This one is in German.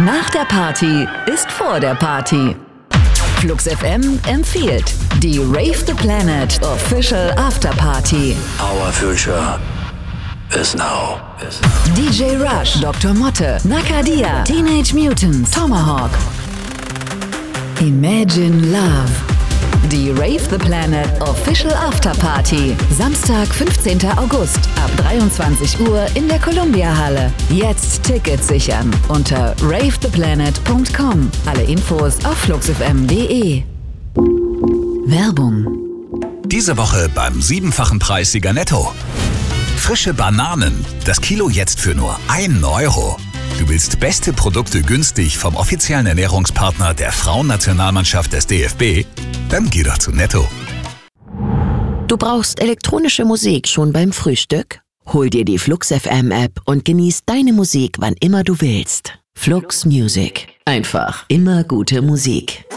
Nach der Party ist vor der Party. Flux FM empfiehlt die Rave the Planet Official Afterparty. Our future is now. DJ Rush, Dr. Motte, Nakadia, Teenage Mutants, Tomahawk. Imagine Love. Die Rave the Planet Official Afterparty. Samstag, 15. August ab 23 Uhr in der Columbia Halle. Jetzt Tickets sichern unter ravetheplanet.com. Alle Infos auf fluxfm.de. Werbung. Diese Woche beim 7-fachen Preissieger Netto. Frische Bananen. Das Kilo jetzt für nur 1 Euro. Du willst beste Produkte günstig vom offiziellen Ernährungspartner der Frauennationalmannschaft des DFB? Dann geh doch zu Netto. Du brauchst elektronische Musik schon beim Frühstück? Hol dir die Flux FM App und genieß deine Musik, wann immer du willst. Flux Music. Einfach immer gute Musik.